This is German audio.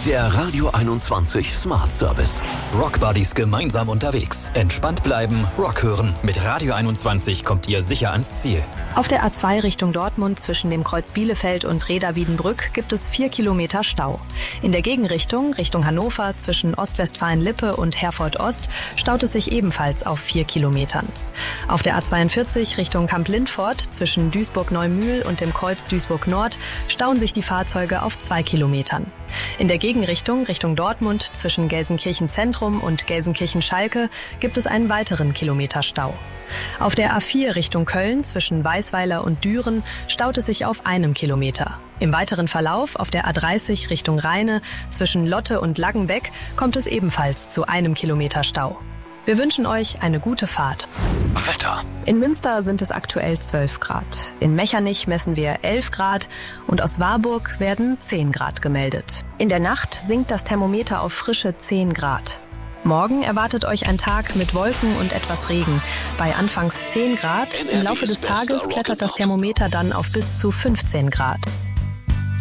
Der Radio 21 Smart Service. Rockbuddies gemeinsam unterwegs. Entspannt bleiben, Rock hören. Mit Radio 21 kommt ihr sicher ans Ziel. Auf der A2 Richtung Dortmund zwischen dem Kreuz Bielefeld und Reda-Wiedenbrück gibt es 4 Kilometer Stau. In der Gegenrichtung, Richtung Hannover, zwischen Ostwestfalen-Lippe und Herford-Ost, staut es sich ebenfalls auf 4 Kilometern. Auf der A42 Richtung Kamp-Lindfort zwischen Duisburg-Neumühl und dem Kreuz Duisburg-Nord stauen sich die Fahrzeuge auf 2 Kilometern. In der Gegenrichtung, Richtung Dortmund zwischen Gelsenkirchen-Zentrum und Gelsenkirchen-Schalke gibt es einen weiteren Kilometer Stau. Auf der A4 Richtung Köln zwischen Weißweiler und Düren staut es sich auf 1 Kilometer. Im weiteren Verlauf auf der A30 Richtung Rheine zwischen Lotte und Laggenbeck kommt es ebenfalls zu 1 Kilometer Stau. Wir wünschen euch eine gute Fahrt. Wetter. In Münster sind es aktuell 12 Grad. In Mechernich messen wir 11 Grad und aus Warburg werden 10 Grad gemeldet. In der Nacht sinkt das Thermometer auf frische 10 Grad. Morgen erwartet euch ein Tag mit Wolken und etwas Regen. Bei anfangs 10 Grad, im Laufe des Tages klettert das Thermometer dann auf bis zu 15 Grad.